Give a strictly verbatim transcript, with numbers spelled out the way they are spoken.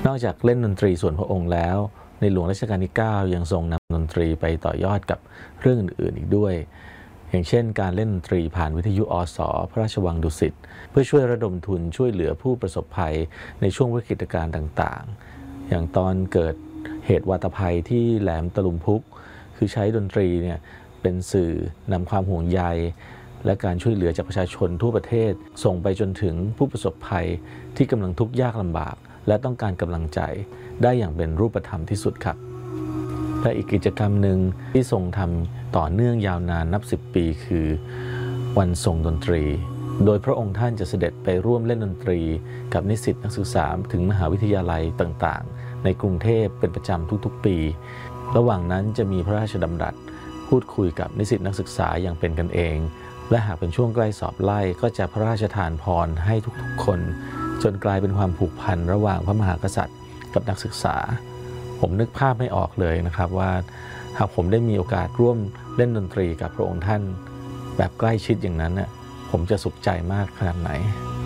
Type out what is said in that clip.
นอกจากเล่นดนตรีส่วนพระองค์แล้วในหลวงรัชกาลที่เก้ายังทรงนำดนตรีไปต่อยอดกับเรื่องอื่นๆอีกด้วยอย่างเช่นการเล่นดนตรีผ่านวิทยุอสพระราชวังดุสิตเพื่อช่วยระดมทุนช่วยเหลือผู้ประสบภัยในช่วงวิกฤตการณ์ต่างๆอย่างตอนเกิดเหตุวาตภัยที่แหลมตะลุมพุกคือใช้ดนตรีเนี่ยเป็นสื่อนำความห่วงใยและการช่วยเหลือจากประชาชนทั่วประเทศส่งไปจนถึงผู้ประสบภัยที่กำลังทุกข์ยากลำบากและต้องการกำลังใจได้อย่างเป็นรูปธรรมที่สุดครับและอีกกิจกรรมหนึ่งที่ทรงทำต่อเนื่องยาวนานนับสิบปีคือวันทรงดนตรีโดยพระองค์ท่านจะเสด็จไปร่วมเล่นดนตรีกับนิสิตนักศึกษาถึงมหาวิทยาลัยต่างๆในกรุงเทพเป็นประจำทุกๆปีระหว่างนั้นจะมีพระราชดำรัสพูดคุยกับนิสิตนักศึกษาอย่างเป็นกันเองและหากเป็นช่วงใกล้สอบไล่ก็จะพระราชทานพรให้ทุกๆคนจนกลายเป็นความผูกพันระหว่างพระมหากษัตริย์กับนักศึกษาผมนึกภาพไม่ออกเลยนะครับว่าหากผมได้มีโอกาสร่วมเล่นดนตรีกับพระองค์ท่านแบบใกล้ชิดอย่างนั้นน่ะผมจะสุขใจมากขนาดไหน